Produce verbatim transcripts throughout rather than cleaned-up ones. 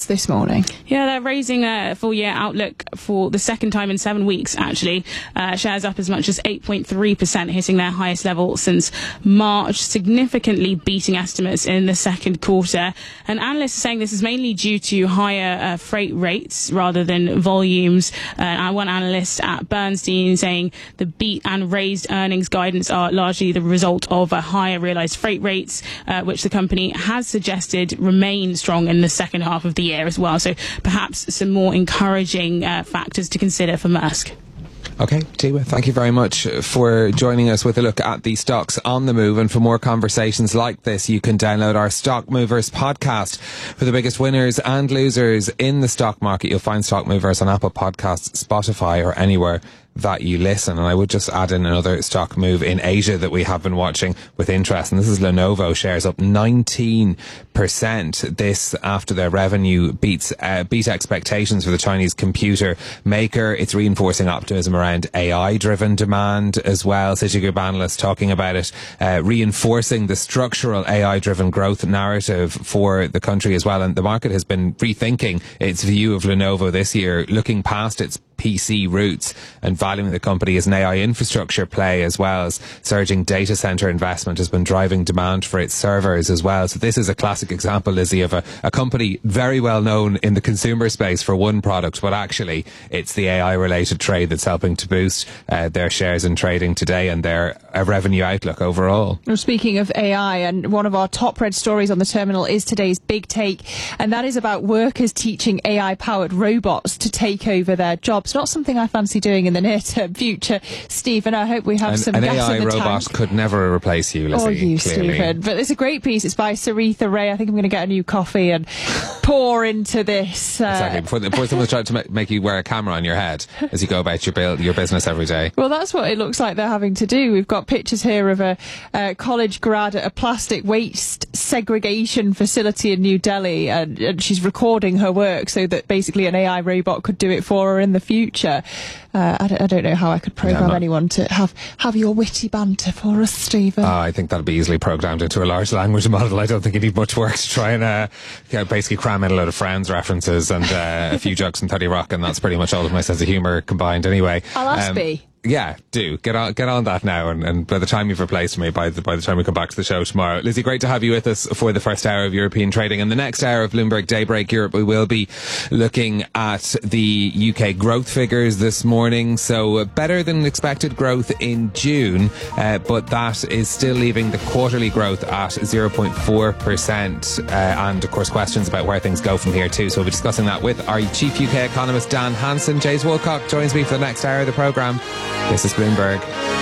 this morning. Yeah, they're raising a full-year outlook for the second time in seven weeks, actually. Uh, shares up as much as eight point three percent, hitting their highest level since March, significantly beating estimates in the second quarter. And analysts are saying this is mainly due to higher uh, freight rates rather than volumes. Uh, and one analyst at Bernstein saying the beat and raised earnings guidance are largely the result of a higher realised freight rates, uh, which the company has suggested remain strong in the second half of the year as well. So perhaps some more encouraging uh, factors to consider for Maersk. Okay, Tiwa, thank you very much for joining us with a look at the stocks on the move. And for more conversations like this, you can download our Stock Movers podcast for the biggest winners and losers in the stock market. You'll find Stock Movers on Apple Podcasts, Spotify, or anywhere that you listen. And I would just add in another stock move in Asia that we have been watching with interest, and this is Lenovo. Shares up nineteen percent. This after their revenue beats uh, beat expectations for the Chinese computer maker. It's reinforcing optimism around A I driven demand as well. Citigroup analysts talking about it, uh, reinforcing the structural A I driven growth narrative for the country as well. And the market has been rethinking its view of Lenovo this year, looking past its P C roots and valuing the company as an A I infrastructure play, as well as surging data center investment has been driving demand for its servers as well. So this is a classic example, Lizzie, of a, a company very well known in the consumer space for one product, but actually it's the A I related trade that's helping to boost uh, their shares in trading today and their uh, revenue outlook overall. Well, speaking of A I, and one of our top read stories on the terminal is today's big take, and that is about workers teaching A I powered robots to take over their jobs. Not something I fancy doing in the near-term future, Stephen. I hope we have an, some an gas A I in the robot tank. could never replace you, Lizzie. Or you, clearly. Stephen. But it's a great piece. It's by Saritha Ray. I think I'm going to get a new coffee and pour into this. Uh, Exactly. Before, before someone's trying to make, make you wear a camera on your head as you go about your, build, your business every day. Well, that's what it looks like they're having to do. We've got pictures here of a uh, college grad at a plastic waste segregation facility in New Delhi, and, and she's recording her work so that basically an A I robot could do it for her in the future. Uh, I, don't, I don't know how I could program yeah, anyone to have, have your witty banter for us, Stephen. Uh, I think that'll be easily programmed into a large language model. I don't think you need much work to try and uh, you know, basically cram in a load of Friends references and uh, a few jokes in thirty Rock, and that's pretty much all of my sense of humour combined anyway. I'll ask um, B. Yeah, do get on get on that now, and, and by the time you've replaced me, by the by the time we come back to the show tomorrow, Lizzie, great to have you with us for the first hour of European trading. And the next hour of Bloomberg Daybreak Europe, we will be looking at the U K growth figures this morning. So uh, better than expected growth in June, uh, but that is still leaving the quarterly growth at zero point four percent, uh, and of course questions about where things go from here too. So we'll be discussing that with our chief U K economist Dan Hansen. James Woolcock joins me for the next hour of the programme. This is Bloomberg.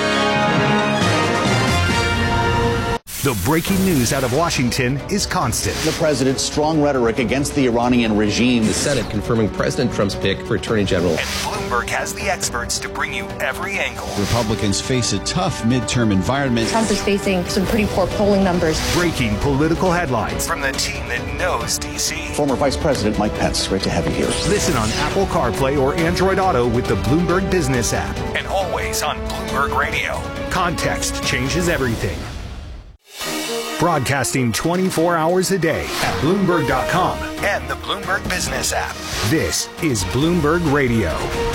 The breaking news out of Washington is constant. The president's strong rhetoric against the Iranian regime. The Senate confirming President Trump's pick for Attorney General. And Bloomberg has the experts to bring you every angle. Republicans face a tough midterm environment. Trump is facing some pretty poor polling numbers. Breaking political headlines from the team that knows D C. Former Vice President Mike Pence, great to have you here. Listen on Apple CarPlay or Android Auto with the Bloomberg Business app. And always on Bloomberg Radio. Context changes everything. Broadcasting twenty-four hours a day at Bloomberg dot com and the Bloomberg Business app. This is Bloomberg Radio.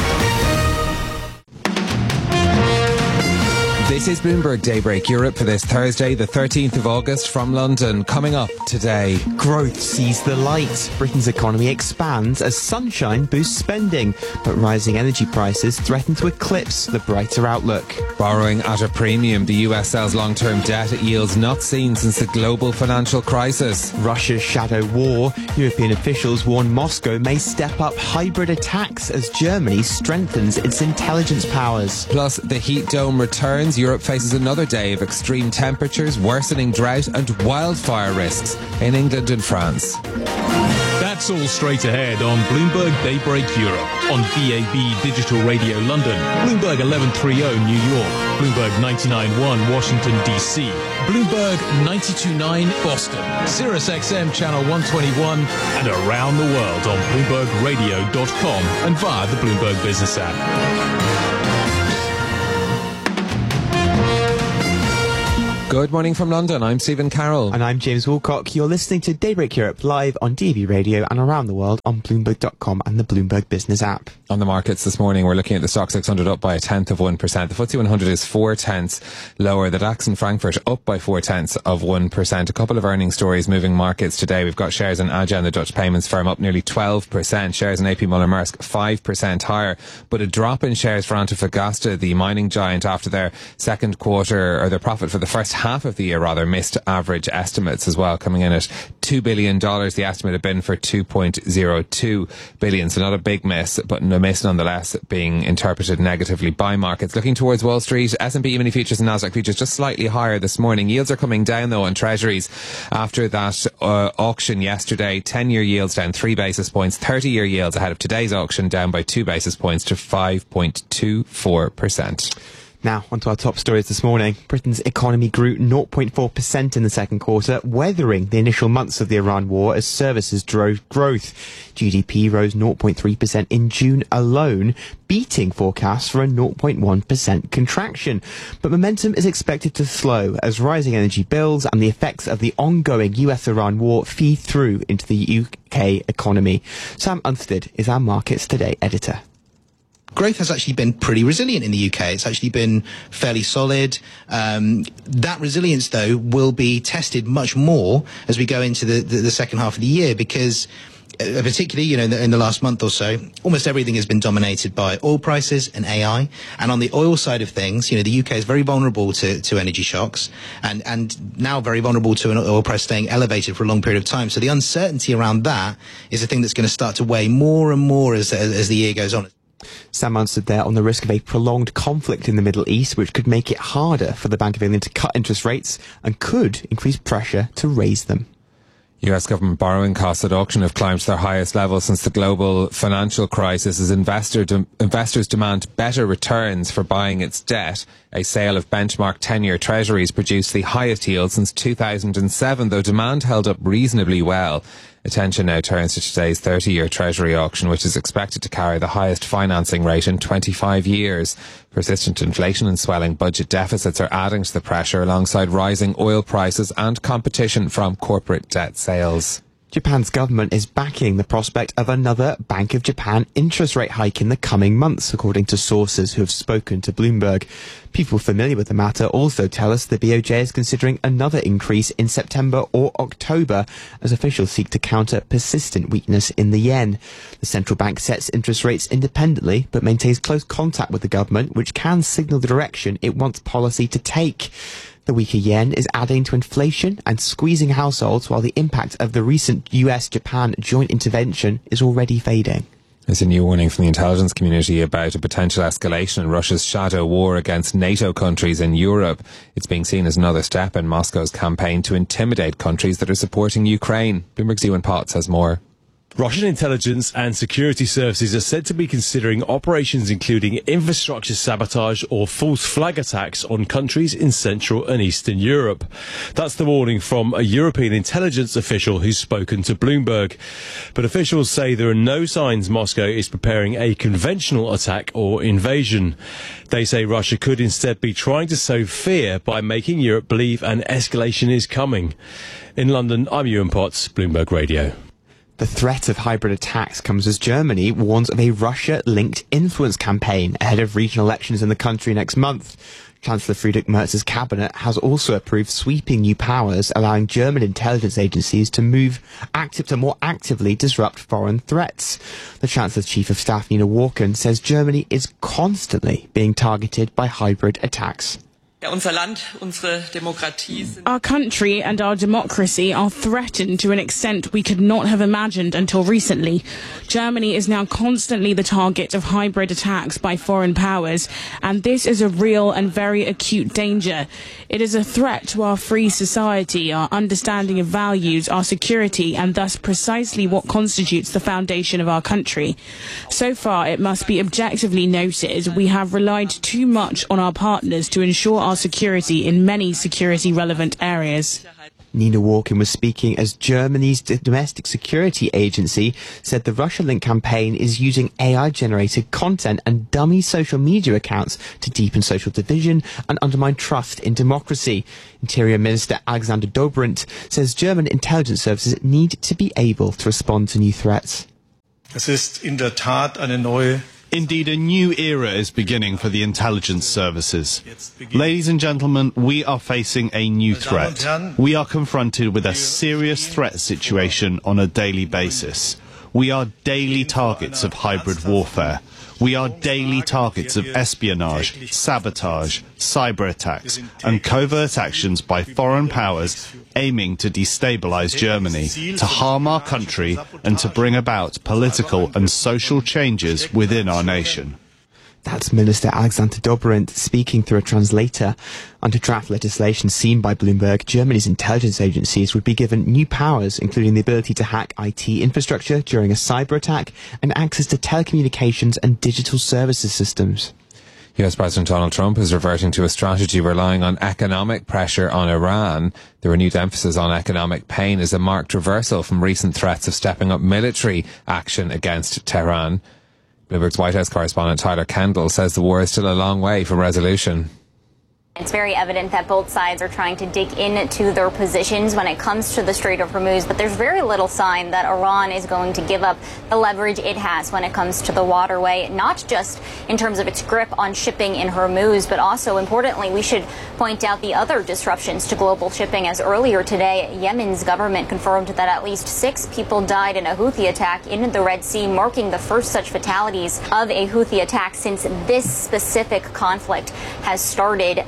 This is Bloomberg Daybreak Europe for this Thursday, the thirteenth of August from London. Coming up today. Growth sees the light. Britain's economy expands as sunshine boosts spending, but rising energy prices threaten to eclipse the brighter outlook. Borrowing at a premium, the U S sells long-term debt at yields not seen since the global financial crisis. Russia's shadow war. European officials warn Moscow may step up hybrid attacks as Germany strengthens its intelligence powers. Plus, the heat dome returns. Europe faces another day of extreme temperatures, worsening drought and wildfire risks in England and France. That's all straight ahead on Bloomberg Daybreak Europe on B A B Digital Radio London, Bloomberg eleven thirty New York, Bloomberg ninety-nine point one Washington D C, Bloomberg ninety-two point nine Boston, Sirius X M Channel one twenty-one, and around the world on Bloomberg Radio dot com and via the Bloomberg Business app. Good morning from London. I'm Stephen Carroll. And I'm James Woolcock. You're listening to Daybreak Europe live on D A B Radio and around the world on Bloomberg dot com and the Bloomberg Business app. On the markets this morning, we're looking at the Stock six hundred up by a tenth of one percent. The F T S E one hundred is four tenths lower. The DAX in Frankfurt up by four tenths of one percent. A couple of earnings stories moving markets today. We've got shares in Adyen, the Dutch payments firm, up nearly twelve percent. Shares in A P Moller Maersk five percent higher. But a drop in shares for Antofagasta, the mining giant, after their second quarter, or their profit for the first half of the year rather, missed average estimates as well, coming in at two billion dollars. The estimate had been for two point oh two billion dollars. So not a big miss, but a miss nonetheless, being interpreted negatively by markets. Looking towards Wall Street, S and P E-mini futures and Nasdaq futures just slightly higher this morning. Yields are coming down though on treasuries after that uh, auction yesterday. ten-year yields down three basis points. thirty-year yields ahead of today's auction down by two basis points to five point two four percent. Now, onto our top stories this morning. Britain's economy grew zero point four percent in the second quarter, weathering the initial months of the Iran war as services drove growth. G D P rose zero point three percent in June alone, beating forecasts for a zero point one percent contraction. But momentum is expected to slow as rising energy bills and the effects of the ongoing U S Iran war feed through into the U K economy. Sam Unstead is our Markets Today editor. Growth has actually been pretty resilient in the U K. It's actually been fairly solid. Um, that resilience, though, will be tested much more as we go into the, the, the second half of the year, because uh, particularly, you know, in the, in the last month or so, almost everything has been dominated by oil prices and A I. And on the oil side of things, you know, the U K is very vulnerable to, to energy shocks and, and now very vulnerable to an oil price staying elevated for a long period of time. So the uncertainty around that is the thing that's going to start to weigh more and more as, as, as the year goes on. Sam answered there on the risk of a prolonged conflict in the Middle East, which could make it harder for the Bank of England to cut interest rates and could increase pressure to raise them. U S government borrowing costs at auction have climbed to their highest level since the global financial crisis as investor de- investors demand better returns for buying its debt. A sale of benchmark ten-year treasuries produced the highest yield since two thousand seven, though demand held up reasonably well. Attention now turns to today's thirty-year Treasury auction, which is expected to carry the highest financing rate in twenty-five years. Persistent inflation and swelling budget deficits are adding to the pressure alongside rising oil prices and competition from corporate debt sales. Japan's government is backing the prospect of another Bank of Japan interest rate hike in the coming months, according to sources who have spoken to Bloomberg. People familiar with the matter also tell us the B O J is considering another increase in September or October as officials seek to counter persistent weakness in the yen. The central bank sets interest rates independently but maintains close contact with the government, which can signal the direction it wants policy to take. The weaker yen is adding to inflation and squeezing households, while the impact of the recent U S Japan joint intervention is already fading. There's a new warning from the intelligence community about a potential escalation in Russia's shadow war against NATO countries in Europe. It's being seen as another step in Moscow's campaign to intimidate countries that are supporting Ukraine. Bloomberg's Ewan Potts has more. Russian intelligence and security services are said to be considering operations including infrastructure sabotage or false flag attacks on countries in Central and Eastern Europe. That's the warning from a European intelligence official who's spoken to Bloomberg. But officials say there are no signs Moscow is preparing a conventional attack or invasion. They say Russia could instead be trying to sow fear by making Europe believe an escalation is coming. In London, I'm Ewan Potts, Bloomberg Radio. The threat of hybrid attacks comes as Germany warns of a Russia-linked influence campaign ahead of regional elections in the country next month. Chancellor Friedrich Merz's cabinet has also approved sweeping new powers, allowing German intelligence agencies to move active to more actively disrupt foreign threats. The Chancellor's Chief of Staff, Nina Walken, says Germany is constantly being targeted by hybrid attacks. Our country and our democracy are threatened to an extent we could not have imagined until recently. Germany is now constantly the target of hybrid attacks by foreign powers, and this is a real and very acute danger. It is a threat to our free society, our understanding of values, our security, and thus precisely what constitutes the foundation of our country. So far, it must be objectively noted, we have relied too much on our partners to ensure our security in many security-relevant areas. Nina Walken was speaking as Germany's domestic security agency said the Russia Link campaign is using A I-generated content and dummy social media accounts to deepen social division and undermine trust in democracy. Interior Minister Alexander Dobrindt says German intelligence services need to be able to respond to new threats. Es ist in der Tat eine neue Indeed, a new era is beginning for the intelligence services. Ladies and gentlemen, we are facing a new threat. We are confronted with a serious threat situation on a daily basis. We are daily targets of hybrid warfare. We are daily targets of espionage, sabotage, cyber attacks, and covert actions by foreign powers aiming to destabilize Germany, to harm our country, and to bring about political and social changes within our nation. That's Minister Alexander Dobrindt speaking through a translator. Under draft legislation seen by Bloomberg, Germany's intelligence agencies would be given new powers, including the ability to hack I T infrastructure during a cyber attack and access to telecommunications and digital services systems. U S President Donald Trump is reverting to a strategy relying on economic pressure on Iran. The renewed emphasis on economic pain is a marked reversal from recent threats of stepping up military action against Tehran. Bloomberg's White House correspondent Tyler Kendall says the war is still a long way from resolution. It's very evident that both sides are trying to dig into their positions when it comes to the Strait of Hormuz, but there's very little sign that Iran is going to give up the leverage it has when it comes to the waterway, not just in terms of its grip on shipping in Hormuz, but also importantly, we should point out the other disruptions to global shipping, as earlier today, Yemen's government confirmed that at least six people died in a Houthi attack in the Red Sea, marking the first such fatalities of a Houthi attack since this specific conflict has started.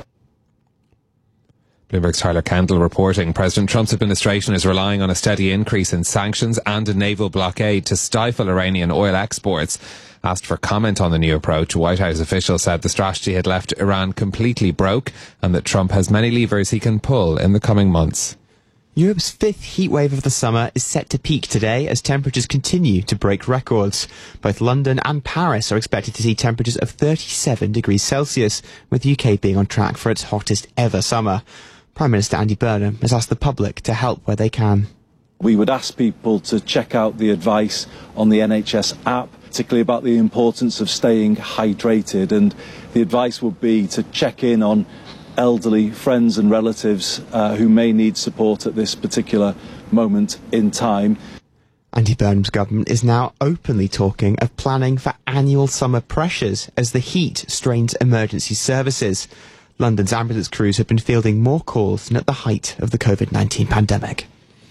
Bloomberg's Tyler Kendall reporting President Trump's administration is relying on a steady increase in sanctions and a naval blockade to stifle Iranian oil exports. Asked for comment on the new approach, White House officials said the strategy had left Iran completely broke and that Trump has many levers he can pull in the coming months. Europe's fifth heatwave of the summer is set to peak today as temperatures continue to break records. Both London and Paris are expected to see temperatures of thirty-seven degrees Celsius, with the U K being on track for its hottest ever summer. Prime Minister Andy Burnham has asked the public to help where they can. We would ask people to check out the advice on the N H S app, particularly about the importance of staying hydrated, and the advice would be to check in on elderly friends and relatives uh, who may need support at this particular moment in time. Andy Burnham's government is now openly talking of planning for annual summer pressures as the heat strains emergency services. London's ambulance crews have been fielding more calls than at the height of the COVID nineteen pandemic.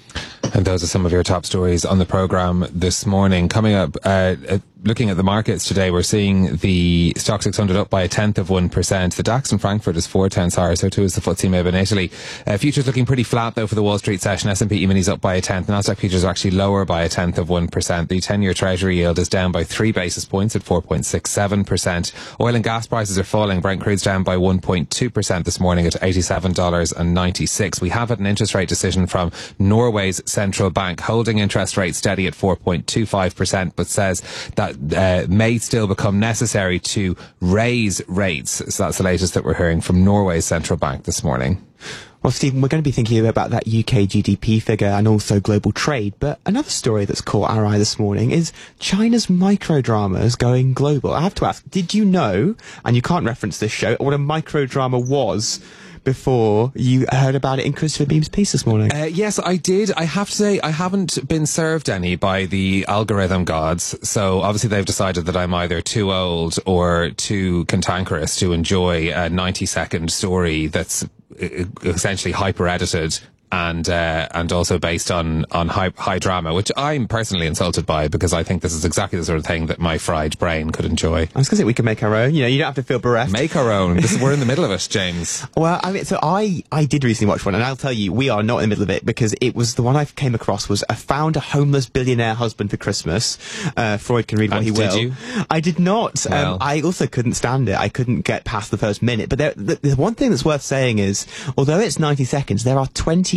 And those are some of your top stories on the programme this morning. Coming up, uh, uh, looking at the markets today, we're seeing the Stock six hundred up by a tenth of one percent. The DAX in Frankfurt is four tenths higher, so too is the F T S E M I B in Italy. Uh, futures looking pretty flat, though, for the Wall Street session. S and P E-minis up by a tenth. Nasdaq futures are actually lower by a tenth of one percent. The ten-year Treasury yield is down by three basis points at four point six seven percent. Oil and gas prices are falling. Brent crude's down by one point two percent this morning at eighty-seven dollars and ninety-six cents. We have had an interest rate decision from Norway's central bank, holding interest rates steady at four point two five percent, but says that uh, may still become necessary to raise rates. So that's the latest that we're hearing from Norway's central bank this morning. Well, Stephen, we're going to be thinking about that U K G D P figure and also global trade, but another story that's caught our eye this morning is China's microdramas going global. I have to ask, did you know, and you can't reference this show, what a microdrama was before you heard about it in Christopher Beam's piece this morning? Uh, yes, I did. I have to say, I haven't been served any by the algorithm gods. So obviously they've decided that I'm either too old or too cantankerous to enjoy a ninety second story that's essentially hyper edited and uh, and also based on on high, high drama, which I'm personally insulted by, because I think this is exactly the sort of thing that my fried brain could enjoy. I was going to say we can make our own. You know, you don't have to feel bereft. Make our own. This is, we're in the middle of it, James. Well, I mean, so I I did recently watch one, and I'll tell you, we are not in the middle of it, because it was the one I came across was I found a homeless billionaire husband for Christmas. Uh, Freud can read what and he did will. You? I did not. Well. Um, I also couldn't stand it. I couldn't get past the first minute. But there, the, the one thing that's worth saying is, although it's ninety seconds, there are twenty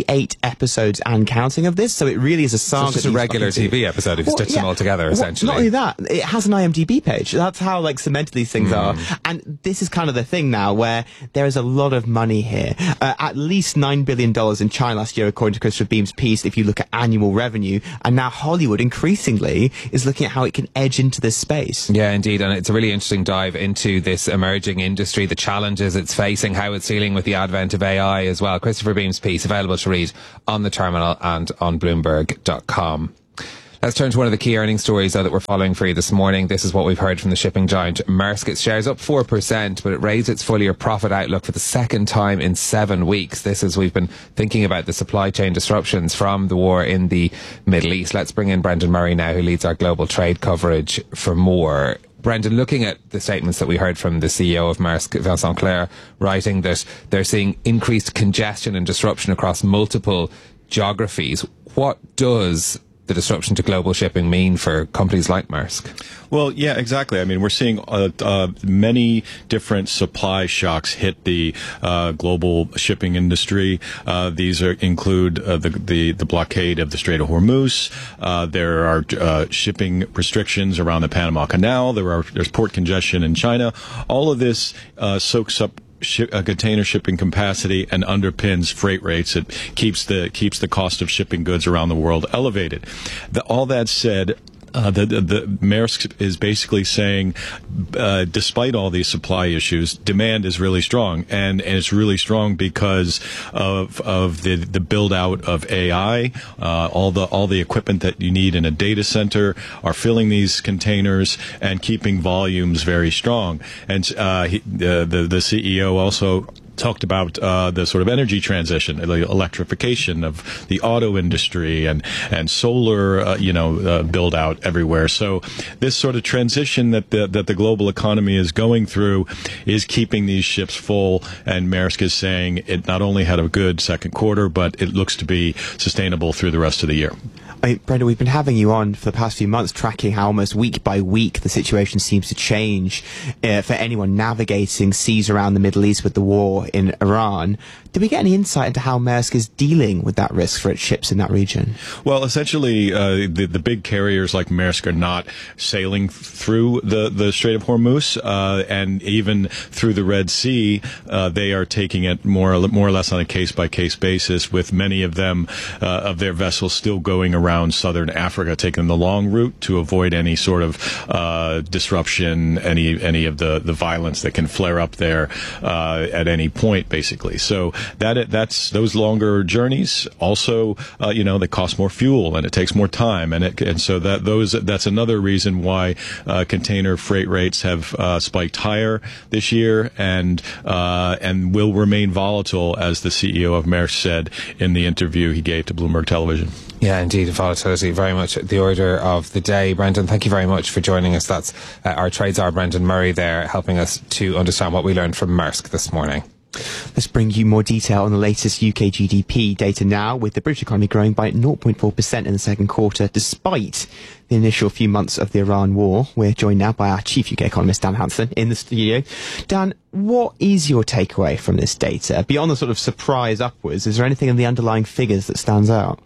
twenty-eight episodes and counting of this, so it really is a saga. So it's just a regular T V episode if you well, stitch yeah. them all together, essentially. Well, not only that, it has an IMDb page. That's how like cemented these things Mm. are. And this is kind of the thing now where there is a lot of money here. Uh, at least nine billion dollars in China last year, according to Christopher Beam's piece, if you look at annual revenue. And now Hollywood increasingly is looking at how it can edge into this space. Yeah, indeed. And it's a really interesting dive into this emerging industry, the challenges it's facing, how it's dealing with the advent of A I as well. Christopher Beam's piece available to read on the terminal and on Bloomberg dot com. Let's turn to one of the key earnings stories though, that we're following for you this morning. This is what we've heard from the shipping giant Maersk. Its shares up four percent, but it raised its full year profit outlook for the second time in seven weeks. This is, we've been thinking about the supply chain disruptions from the war in the Middle East. Let's bring in Brendan Murray now, who leads our global trade coverage, for more. Brendan, looking at the statements that we heard from the C E O of Maersk, Vincent Clerc, writing that they're seeing increased congestion and disruption across multiple geographies. What does the disruption to global shipping mean for companies like Maersk? Well, yeah, exactly. I mean, we're seeing uh, uh, many different supply shocks hit the uh, global shipping industry. Uh, these are, include uh, the, the the blockade of the Strait of Hormuz. Uh, there are uh, shipping restrictions around the Panama Canal. There are there's port congestion in China. All of this uh, soaks up Ship, uh, container shipping capacity and underpins freight rates. It keeps the keeps the cost of shipping goods around the world elevated. The, all that said, Uh, the, the, the Maersk is basically saying, uh, despite all these supply issues, demand is really strong, and, and it's really strong because of of the the build out of A I. Uh, all the all the equipment that you need in a data center are filling these containers and keeping volumes very strong. And uh, he, the, the the C E O also talked about uh, the sort of energy transition, the electrification of the auto industry, and and solar, uh, you know, uh, build out everywhere. So this sort of transition that the that the global economy is going through is keeping these ships full. And Maersk is saying it not only had a good second quarter, but it looks to be sustainable through the rest of the year. I mean, Brenda, we've been having you on for the past few months, tracking how almost week by week the situation seems to change uh, for anyone navigating seas around the Middle East with the war in Iran. Did we get any insight into how Maersk is dealing with that risk for its ships in that region? Well, essentially, uh, the, the big carriers like Maersk are not sailing through the, the Strait of Hormuz, uh, and even through the Red Sea. Uh, they are taking it more, more or less on a case-by-case basis, with many of them, uh, of their vessels still going around southern Africa, taking the long route to avoid any sort of uh, disruption, any any of the, the violence that can flare up there uh, at any point, basically. So that that's those longer journeys also, uh, you know, they cost more fuel and it takes more time, and it and so that those that's another reason why uh, container freight rates have uh, spiked higher this year, and uh, and will remain volatile, as the C E O of Maersk said in the interview he gave to Bloomberg Television. Yeah, indeed, volatility very much the order of the day. Brendan, thank you very much for joining us. That's uh, our trade czar, Brendan Murray, there, helping us to understand what we learned from Maersk this morning. Let's bring you more detail on the latest U K G D P data now, with the British economy growing by zero point four percent in the second quarter, despite the initial few months of the Iran war. We're joined now by our chief U K economist, Dan Hanson, in the studio. Dan, what is your takeaway from this data? Beyond the sort of surprise upwards, is there anything in the underlying figures that stands out?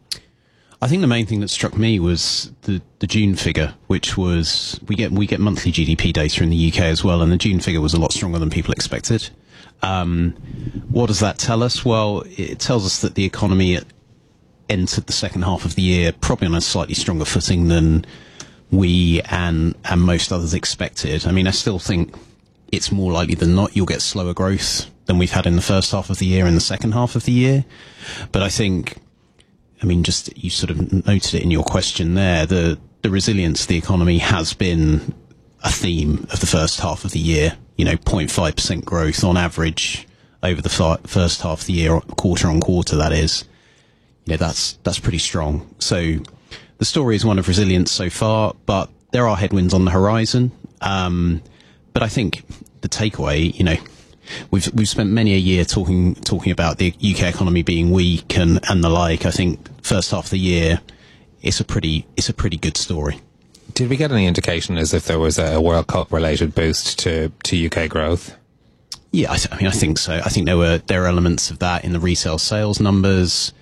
I think the main thing that struck me was the, the June figure, which was, we get we get monthly G D P data in the U K as well, and the June figure was a lot stronger than people expected. Um, what does that tell us? Well, it tells us that the economy entered the second half of the year probably on a slightly stronger footing than we and and most others expected. I mean, I still think it's more likely than not you'll get slower growth than we've had in the first half of the year and the second half of the year. But I think, I mean, just you sort of noted it in your question there, the the resilience of the economy has been a theme of the first half of the year. You know, zero point five percent growth on average over the f- first half of the year, quarter on quarter, that is. You know, that's that's pretty strong. So the story is one of resilience so far, but there are headwinds on the horizon. Um, but I think the takeaway, you know, We've we've spent many a year talking talking about the U K economy being weak and, and the like. I think first half of the year, it's a pretty it's a pretty good story. Did we get any indication as if there was a World Cup related boost to, to U K growth? Yeah, I, th- I mean, I think so. I think there were there are elements of that in the retail sales numbers.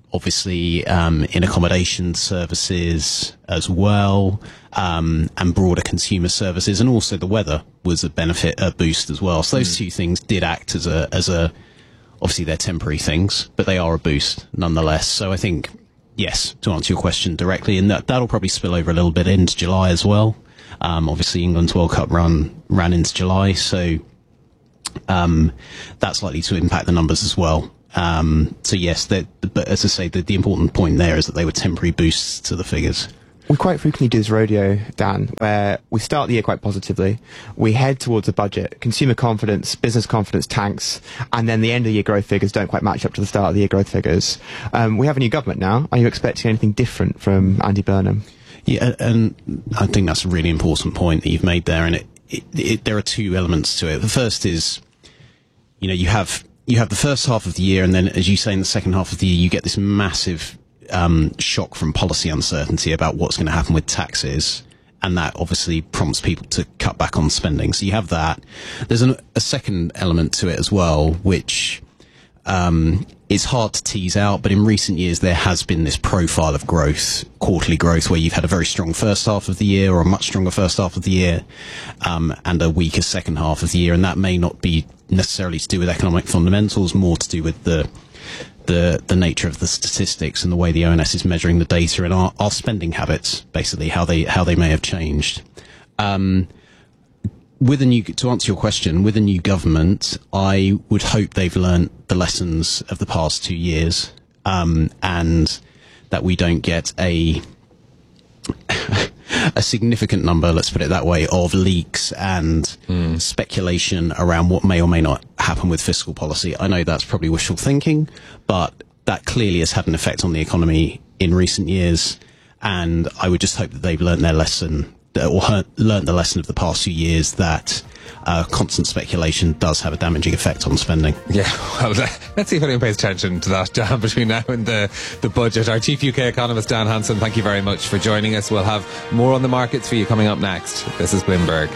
obviously um, in accommodation services as well, um, and broader consumer services, and also the weather was a benefit, a boost as well. So those mm. two things did act as a, as a, obviously they're temporary things, but they are a boost nonetheless. So I think, yes, to answer your question directly, and that, that'll probably spill over a little bit into July as well. Um, obviously England's World Cup run ran into July, so um, that's likely to impact the numbers as well. Um, so yes, but as I say, the, the important point there is that they were temporary boosts to the figures. We quite frequently do this rodeo, Dan, where we start the year quite positively. We head towards a budget, consumer confidence, business confidence tanks, and then the end of the year growth figures don't quite match up to the start of the year growth figures. Um, we have a new government now. Are you expecting anything different from Andy Burnham? Yeah, and I think that's a really important point that you've made there, and it, it, it, there are two elements to it. The first is, you know, you have you have the first half of the year, and then, as you say, in the second half of the year, you get this massive um, shock from policy uncertainty about what's going to happen with taxes, and that obviously prompts people to cut back on spending. So you have that. There's an, a second element to it as well, which um, is hard to tease out, but in recent years there has been this profile of growth, quarterly growth, where you've had a very strong first half of the year, or a much stronger first half of the year, um, and a weaker second half of the year, and that may not be necessarily to do with economic fundamentals, more to do with the the the nature of the statistics and the way the O N S is measuring the data, and our, our spending habits, basically how they how they may have changed. Um, with a new, to answer your question, with a new government, I would hope they've learned the lessons of the past two years, um, and that we don't get a a significant number, let's put it that way, of leaks and mm. speculation around what may or may not happen with fiscal policy. I know that's probably wishful thinking, but that clearly has had an effect on the economy in recent years, and I would just hope that they've learned their lesson, or learned the lesson of the past few years, that uh, constant speculation does have a damaging effect on spending. Yeah, well, let's see if anyone pays attention to that, Dan, between now and the, the budget. Our chief U K economist, Dan Hanson, thank you very much for joining us. We'll have more on the markets for you coming up next. This is Bloomberg.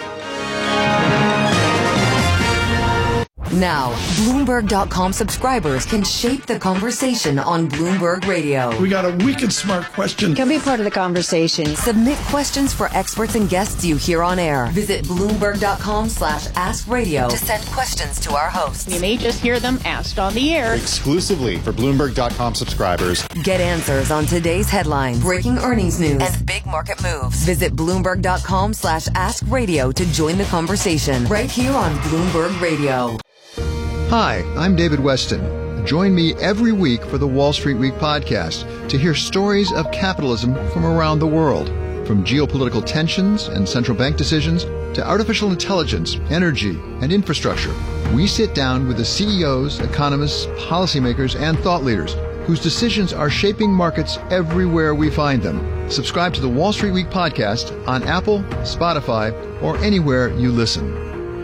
Now, Bloomberg dot com subscribers can shape the conversation on Bloomberg Radio. We got a wicked smart question. Can be part of the conversation. Submit questions for experts and guests you hear on air. Visit Bloomberg dot com slash ask radio to send questions to our hosts. You may just hear them asked on the air. Exclusively for Bloomberg dot com subscribers. Get answers on today's headlines, breaking earnings news, and big market moves. Visit Bloomberg dot com slash ask radio to join the conversation right here on Bloomberg Radio. Hi, I'm David Weston. Join me every week for the Wall Street Week podcast to hear stories of capitalism from around the world. From geopolitical tensions and central bank decisions to artificial intelligence, energy, and infrastructure, we sit down with the C E Os, economists, policymakers, and thought leaders whose decisions are shaping markets everywhere we find them. Subscribe to the Wall Street Week podcast on Apple, Spotify, or anywhere you listen.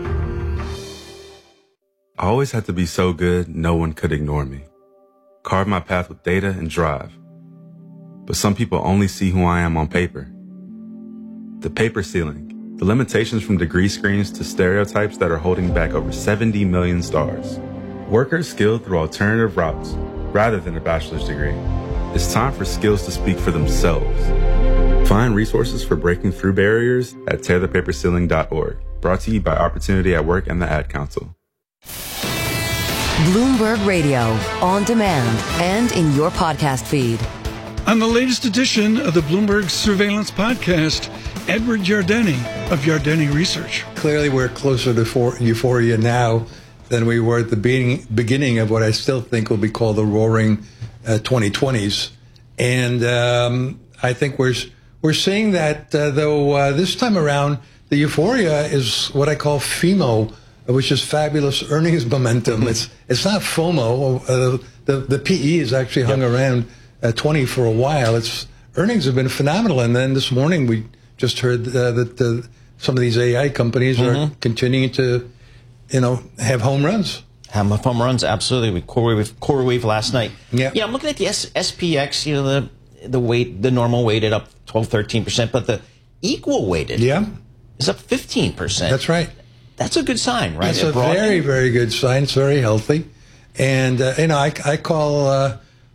I always had to be so good, no one could ignore me. Carve my path with data and drive. But some people only see who I am on paper. The paper ceiling, the limitations from degree screens to stereotypes that are holding back over seventy million stars. Workers skilled through alternative routes, rather than a bachelor's degree. It's time for skills to speak for themselves. Find resources for breaking through barriers at tear the paper ceiling dot org. Brought to you by Opportunity at Work and the Ad Council. Bloomberg Radio, on demand and in your podcast feed. On the latest edition of the Bloomberg Surveillance Podcast, Edward Yardeni of Yardeni Research. Clearly, we're closer to for- euphoria now than we were at the beginning, beginning of what I still think will be called the roaring uh, twenty twenties. And um, I think we're, we're seeing that, uh, though, uh, this time around, the euphoria is what I call FEMO, which is fabulous earnings momentum. It's it's not FOMO. Uh, the the P E has actually hung yep. around uh, twenty for a while. It's earnings have been phenomenal, and then this morning we just heard uh, that uh, some of these A I companies mm-hmm. are continuing to, you know, have home runs. Have home runs, absolutely. With CoreWeave, CoreWeave last night. Yeah, yeah. I'm looking at the S- SPX. You know, the the weight, the normal weighted up twelve, thirteen percent, but the equal weighted, yeah, is up fifteen percent. That's right. That's a good sign, right? It's a very, very good sign. It's very healthy. And, uh, you know, I, I call uh,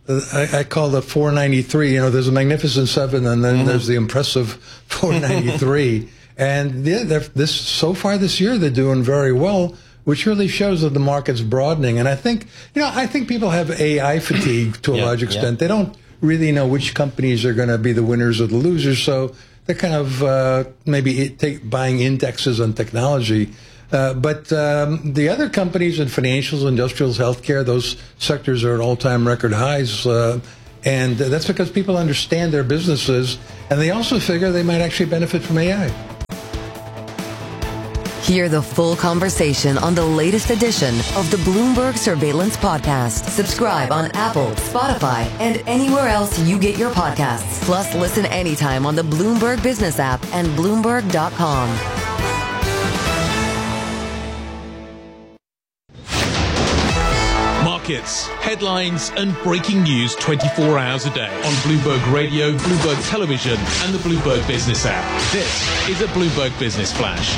I, I call the four ninety-three. You know, there's a Magnificent Seven, and then mm-hmm. there's the impressive four ninety-three. And yeah, this so far this year they're doing very well, which really shows that the market's broadening. And I think, you know, I think people have A I fatigue to a yeah, large extent. Yeah. They don't really know which companies are going to be the winners or the losers, so they're kind of uh, maybe take, buying indexes on technology. Uh, but um, the other companies in financials, industrials, healthcare, those sectors are at all-time record highs. Uh, and that's because people understand their businesses, and they also figure they might actually benefit from A I. Hear the full conversation on the latest edition of the Bloomberg Surveillance Podcast. Subscribe on Apple, Spotify, and anywhere else you get your podcasts. Plus, listen anytime on the Bloomberg Business app and Bloomberg dot com. Markets, headlines, and breaking news twenty-four hours a day on Bloomberg Radio, Bloomberg Television, and the Bloomberg Business app. This is a Bloomberg Business Flash.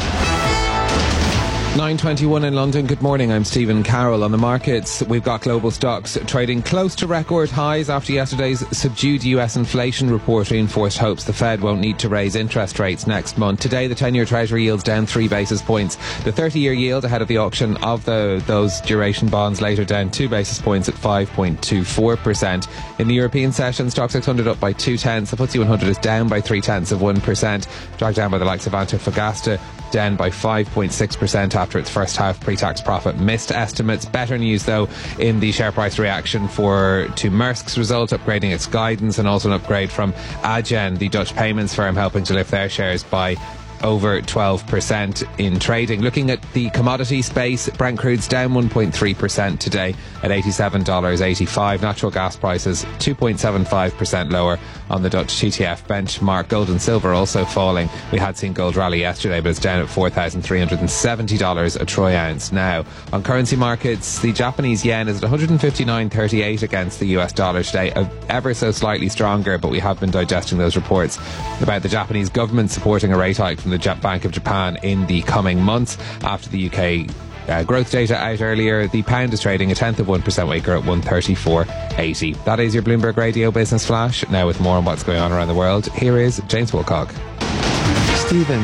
nine twenty-one in London. Good morning. I'm Stephen Carroll. On the markets, we've got global stocks trading close to record highs after yesterday's subdued U S inflation report reinforced hopes the Fed won't need to raise interest rates next month. Today, the ten-year Treasury yield's down three basis points. The thirty-year yield ahead of the auction of the, those duration bonds later down two basis points at five point two four percent. In the European session, Stock six hundred up by two tenths. The F T S E one hundred is down by three tenths of one percent, dragged down by the likes of Antofagasta, down by five point six percent after its first half pre-tax profit missed estimates. Better news though in the share price reaction for to Maersk's result, upgrading its guidance, and also an upgrade from Adyen, the Dutch payments firm, helping to lift their shares by over twelve percent in trading. Looking at the commodity space, Brent crude's down one point three percent today at eighty-seven dollars eighty-five. Natural gas prices two point seven five percent lower on the Dutch T T F benchmark. Gold and silver also falling. We had seen gold rally yesterday, but it's down at four thousand three hundred seventy dollars a troy ounce now. On currency markets, the Japanese yen is at one hundred fifty-nine thirty-eight against the U S dollar today, ever so slightly stronger, but we have been digesting those reports about the Japanese government supporting a rate hike from the Bank of Japan in the coming months. After the U K uh, growth data out earlier, the pound is trading a tenth of one percent weaker at one thirty-four eighty. That is your Bloomberg Radio Business Flash. Now with more on what's going on around the world, here is James Wilcock. Stephen,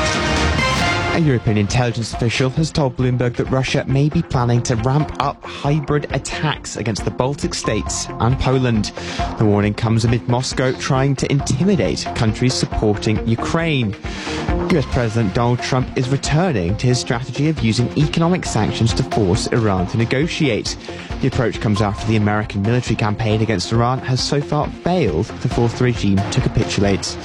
a European intelligence official has told Bloomberg that Russia may be planning to ramp up hybrid attacks against the Baltic states and Poland. The warning comes amid Moscow trying to intimidate countries supporting Ukraine. U S President Donald Trump is returning to his strategy of using economic sanctions to force Iran to negotiate. The approach comes after the American military campaign against Iran has so far failed to force the regime to capitulate.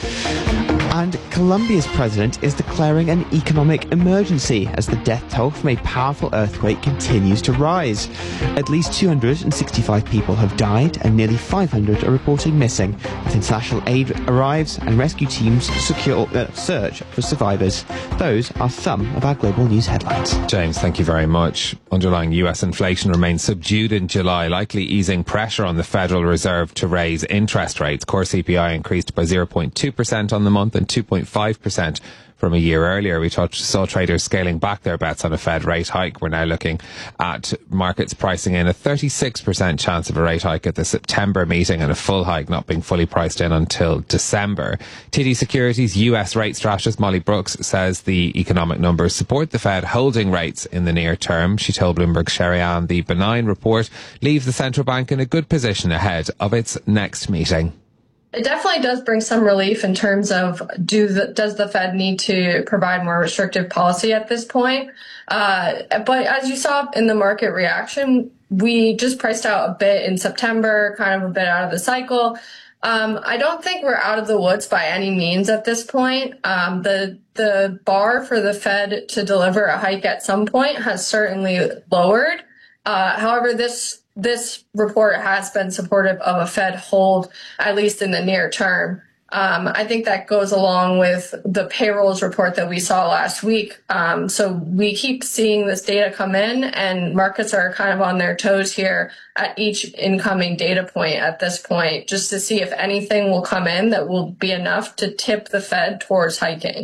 And Colombia's president is declaring an economic emergency as the death toll from a powerful earthquake continues to rise. At least two hundred sixty-five people have died and nearly five hundred are reported missing, as international aid arrives and rescue teams secure, uh, search for survivors. Those are some of our global news headlines. James, thank you very much. Underlying U S inflation remains subdued in July, likely easing pressure on the Federal Reserve to raise interest rates. Core C P I increased by zero point two percent on the month and two point five percent from a year earlier. We touched, saw traders scaling back their bets on a Fed rate hike. We're now looking at markets pricing in a thirty-six percent chance of a rate hike at the September meeting and a full hike not being fully priced in until December. T D Securities U S rate strategist Molly Brooks says the economic numbers support the Fed holding rates in the near term. She told Bloomberg Sherry Ann the benign report leaves the central bank in a good position ahead of its next meeting. It definitely does bring some relief in terms of do the, does the Fed need to provide more restrictive policy at this point? Uh, but as you saw in the market reaction, we just priced out a bit in September, kind of a bit out of the cycle. Um, I don't think we're out of the woods by any means at this point. Um, the the bar for the Fed to deliver a hike at some point has certainly lowered. Uh, however, this This report has been supportive of a Fed hold, at least in the near term. Um, I think that goes along with the payrolls report that we saw last week. Um, so we keep seeing this data come in, and markets are kind of on their toes here at each incoming data point at this point, just to see if anything will come in that will be enough to tip the Fed towards hiking.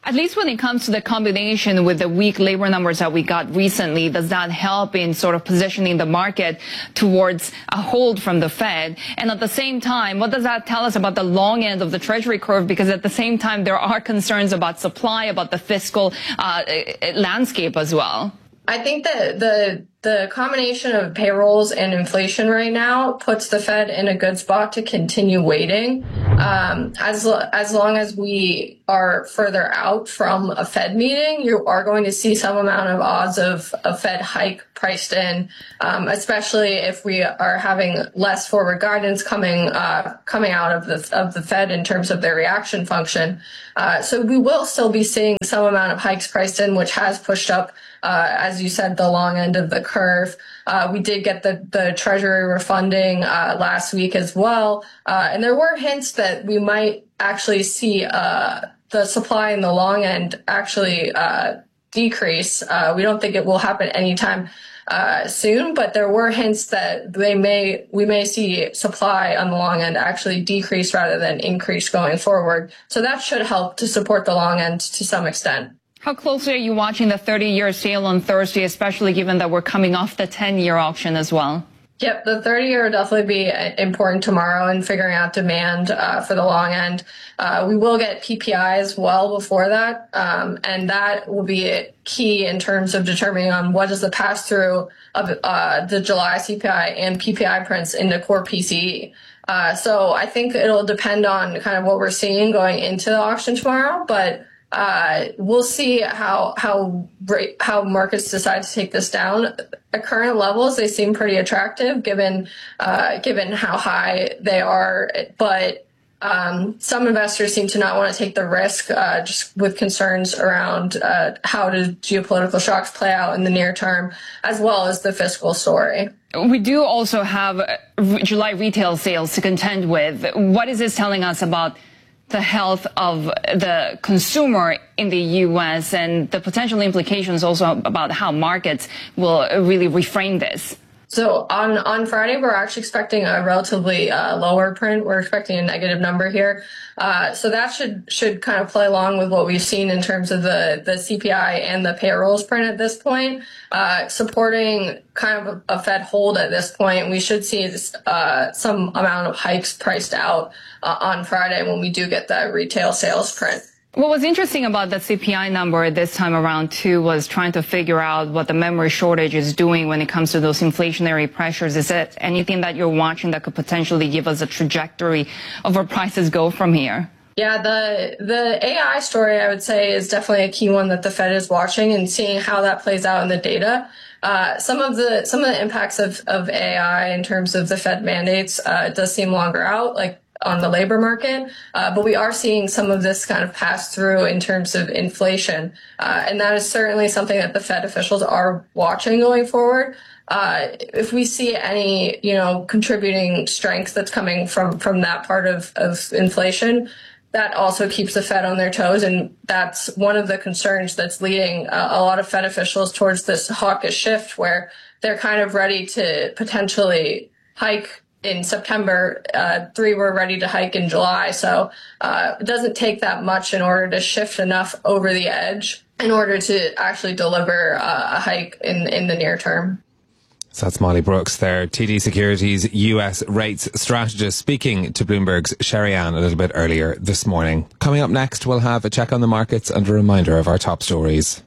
At least when it comes to the combination with the weak labor numbers that we got recently, does that help in sort of positioning the market towards a hold from the Fed? And at the same time, what does that tell us about the long end of the Treasury curve? Because at the same time, there are concerns about supply, about the fiscal uh, landscape as well. I think that the the combination of payrolls and inflation right now puts the Fed in a good spot to continue waiting. Um, as as long as we are further out from a Fed meeting, you are going to see some amount of odds of a Fed hike priced in, um, especially if we are having less forward guidance coming uh, coming out of the of the Fed in terms of their reaction function. Uh, so we will still be seeing some amount of hikes priced in, which has pushed up, uh, as you said, the long end of the curve. Uh, we did get the, the Treasury refunding uh, last week as well. Uh, and there were hints that we might actually see uh, the supply in the long end actually uh, decrease. Uh, we don't think it will happen anytime uh, soon, but there were hints that they may we may see supply on the long end actually decrease rather than increase going forward. So that should help to support the long end to some extent. How closely are you watching the thirty-year sale on Thursday, especially given that we're coming off the ten-year auction as well? Yep, the thirty-year will definitely be important tomorrow in figuring out demand uh, for the long end. Uh, we will get P P I as well before that, um, and that will be key in terms of determining on what is the pass-through of uh, the July C P I and P P I prints into core P C E. Uh, so I think it'll depend on kind of what we're seeing going into the auction tomorrow, but Uh, we'll see how how how markets decide to take this down. At current levels, they seem pretty attractive given uh, given how high they are. But um, some investors seem to not want to take the risk, uh, just with concerns around uh, how do geopolitical shocks play out in the near term, as well as the fiscal story. We do also have July retail sales to contend with. What is this telling us about the health of the consumer in the U S and the potential implications also about how markets will really reframe this? So on, on Friday, we're actually expecting a relatively uh, lower print. We're expecting a negative number here. Uh, so that should should kind of play along with what we've seen in terms of the, the C P I and the payrolls print at this point, uh, supporting kind of a, a Fed hold at this point. We should see this, uh, some amount of hikes priced out uh, on Friday when we do get that retail sales print. What was interesting about the C P I number this time around, too, was trying to figure out what the memory shortage is doing when it comes to those inflationary pressures. Is it anything that you're watching that could potentially give us a trajectory of where prices go from here? Yeah, the the A I story, I would say, is definitely a key one that the Fed is watching and seeing how that plays out in the data. Uh, some of the some of the impacts of, of A I in terms of the Fed mandates uh, does seem longer out, like on the labor market, uh, but we are seeing some of this kind of pass through in terms of inflation, uh, and that is certainly something that the Fed officials are watching going forward. Uh, if we see any, you know, contributing strength that's coming from from that part of, of inflation, that also keeps the Fed on their toes, and that's one of the concerns that's leading uh, a lot of Fed officials towards this hawkish shift, where they're kind of ready to potentially hike in September. Uh, three were ready to hike in July. So uh, it doesn't take that much in order to shift enough over the edge in order to actually deliver uh, a hike in, in the near term. So that's Molly Brooks there, T D Securities U S rates strategist, speaking to Bloomberg's Sherry Ann a little bit earlier this morning. Coming up next, we'll have a check on the markets and a reminder of our top stories.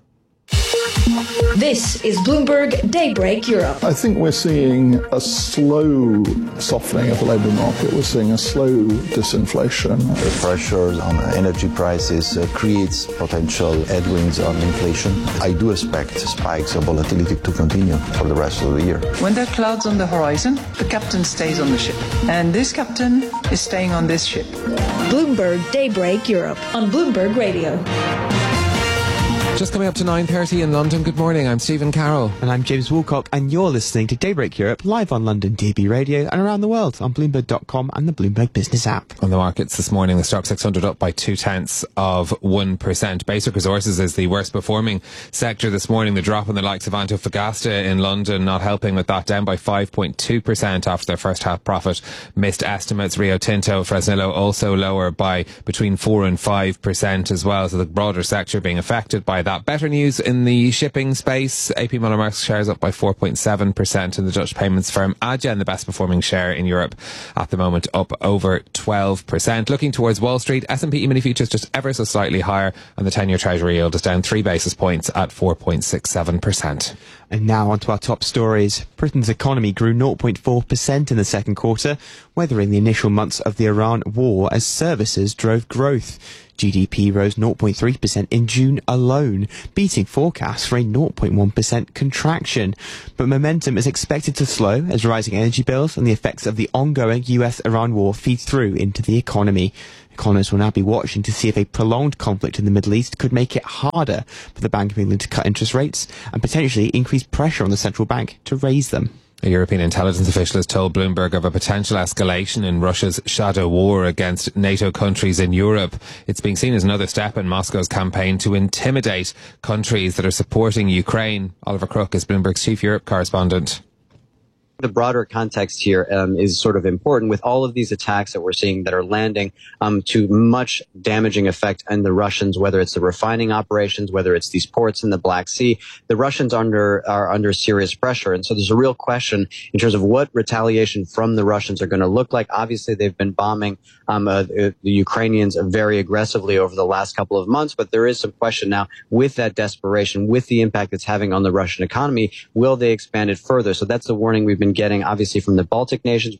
This is Bloomberg Daybreak Europe. I think we're seeing a slow softening of the labour market. We're seeing a slow disinflation. The pressures on energy prices uh, creates potential headwinds on inflation. I do expect spikes of volatility to continue for the rest of the year. When there are clouds on the horizon, the captain stays on the ship. And this captain is staying on this ship. Bloomberg Daybreak Europe on Bloomberg Radio. Just coming up to nine thirty in London. Good morning, I'm Stephen Carroll. And I'm James Woolcock, and you're listening to Daybreak Europe live on London D A B Radio and around the world on Bloomberg dot com and the Bloomberg Business app. On the markets this morning, the Stock six hundred up by two tenths of one percent. Basic Resources is the worst performing sector this morning. The drop in the likes of Antofagasta in London not helping with that, down by five point two percent after their first half profit missed estimates. Rio Tinto, Fresnillo also lower by between four and five percent as well. So the broader sector being affected by that. Better news in the shipping space. A P Møller Maersk shares up by four point seven percent, and the Dutch payments firm Adyen, the best performing share in Europe at the moment, up over twelve percent. Looking towards Wall Street, S and P E-mini futures just ever so slightly higher, and the ten-year Treasury yield is down three basis points at four point six seven percent. And now on to our top stories. Britain's economy grew zero point four percent in the second quarter, weathering the initial months of the Iran war as services drove growth. G D P rose zero point three percent in June alone, beating forecasts for a zero point one percent contraction. But momentum is expected to slow as rising energy bills and the effects of the ongoing U S Iran war feed through into the economy. Economists will now be watching to see if a prolonged conflict in the Middle East could make it harder for the Bank of England to cut interest rates and potentially increase pressure on the central bank to raise them. A European intelligence official has told Bloomberg of a potential escalation in Russia's shadow war against NATO countries in Europe. It's being seen as another step in Moscow's campaign to intimidate countries that are supporting Ukraine. Oliver Crook is Bloomberg's chief Europe correspondent. The broader context here um, is sort of important with all of these attacks that we're seeing that are landing um, to much damaging effect on the Russians, whether it's the refining operations, whether it's these ports in the Black Sea. The Russians under are under serious pressure. And so there's a real question in terms of what retaliation from the Russians are going to look like. Obviously, they've been bombing um, uh, the Ukrainians very aggressively over the last couple of months. But there is some question now with that desperation, with the impact it's having on the Russian economy. Will they expand it further? So that's the warning we've been getting, obviously, from the Baltic nations.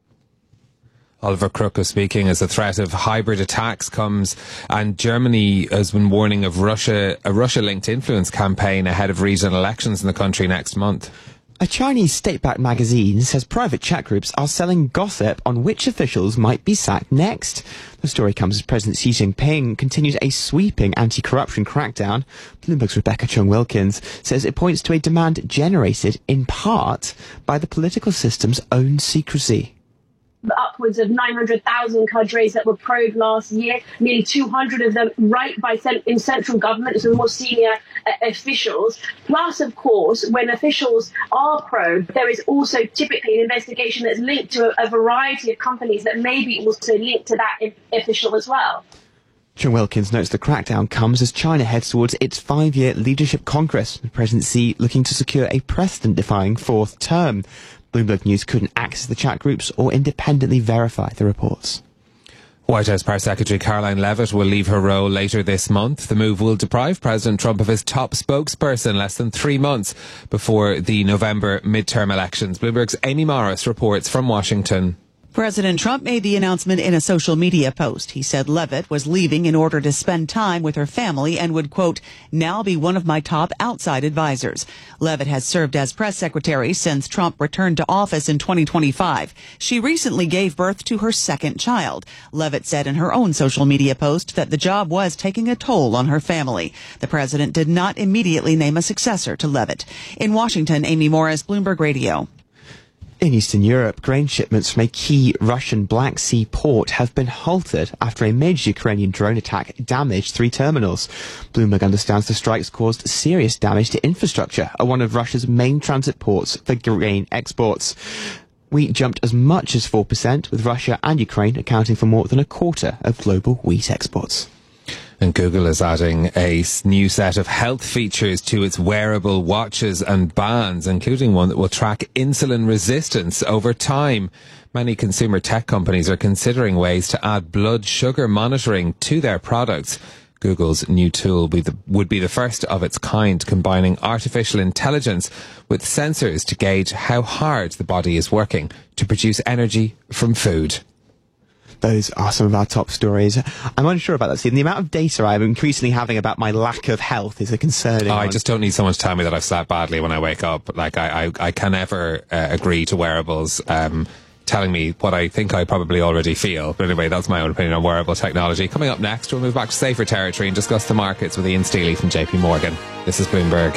Oliver Crook is speaking as the threat of hybrid attacks comes, and Germany has been warning of Russia, a Russia-linked influence campaign ahead of regional elections in the country next month. A Chinese state-backed magazine says private chat groups are selling gossip on which officials might be sacked next. The story comes as President Xi Jinping continues a sweeping anti-corruption crackdown. Bloomberg's Rebecca Chung-Wilkins says it points to a demand generated in part by the political system's own secrecy. Upwards of nine hundred thousand cadres that were probed last year, nearly two hundred of them right by cent- in central government, so the more senior uh, officials. Plus, of course, when officials are probed, there is also typically an investigation that's linked to a, a variety of companies that may be also linked to that I- official as well. Chung Wilkins notes the crackdown comes as China heads towards its five-year leadership congress, with President Xi looking to secure a precedent-defying fourth term. Bloomberg News couldn't access the chat groups or independently verify the reports. White House Press Secretary Caroline Leavitt will leave her role later this month. The move will deprive President Trump of his top spokesperson less than three months before the November midterm elections. Bloomberg's Amy Morris reports from Washington. President Trump made the announcement in a social media post. He said Leavitt was leaving in order to spend time with her family and would, quote, now be one of my top outside advisors. Leavitt has served as press secretary since Trump returned to office in twenty twenty-five. She recently gave birth to her second child. Leavitt said in her own social media post that the job was taking a toll on her family. The president did not immediately name a successor to Leavitt. In Washington, Amy Morris, Bloomberg Radio. In Eastern Europe, grain shipments from a key Russian Black Sea port have been halted after a major Ukrainian drone attack damaged three terminals. Bloomberg understands the strikes caused serious damage to infrastructure at one of Russia's main transit ports for grain exports. Wheat jumped as much as four percent, with Russia and Ukraine accounting for more than a quarter of global wheat exports. And Google is adding a new set of health features to its wearable watches and bands, including one that will track insulin resistance over time. Many consumer tech companies are considering ways to add blood sugar monitoring to their products. Google's new tool be the, would be the first of its kind, combining artificial intelligence with sensors to gauge how hard the body is working to produce energy from food. Those are some of our top stories. I'm unsure about that, Stephen. The amount of data I'm increasingly having about my lack of health is a concerning oh, one. I just don't need someone to tell me that I've slept badly when I wake up. Like, I, I, I can never uh, agree to wearables um, telling me what I think I probably already feel. But anyway, that's my own opinion on wearable technology. Coming up next, we'll move back to safer territory and discuss the markets with Ian Steely from J P Morgan. This is Bloomberg.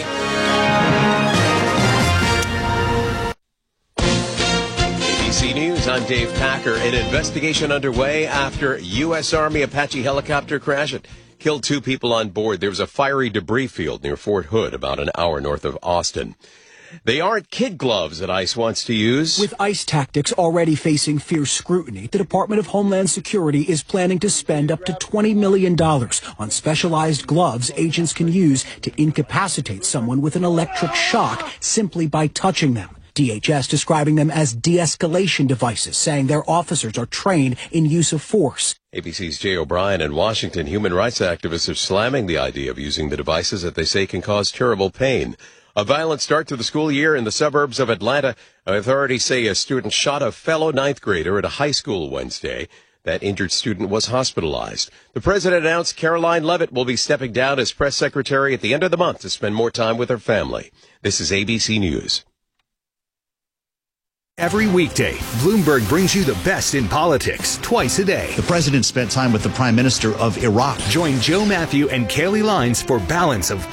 A B C News, I'm Dave Packer. An investigation underway after U S Army Apache helicopter crash. It killed two people on board. There was a fiery debris field near Fort Hood, about an hour north of Austin. They aren't kid gloves that ICE wants to use. With ICE tactics already facing fierce scrutiny, the Department of Homeland Security is planning to spend up to twenty million dollars on specialized gloves agents can use to incapacitate someone with an electric shock simply by touching them. D H S describing them as de-escalation devices, saying their officers are trained in use of force. A B C's Jay O'Brien. In Washington, human rights activists are slamming the idea of using the devices that they say can cause terrible pain. A violent start to the school year in the suburbs of Atlanta. Authorities say a student shot a fellow ninth grader at a high school Wednesday. That injured student was hospitalized. The president announced Caroline Leavitt will be stepping down as press secretary at the end of the month to spend more time with her family. This is A B C News. Every weekday, Bloomberg brings you the best in politics twice a day. The president spent time with the Prime Minister of Iraq. Join Joe Matthew and Kaylee Lines for Balance of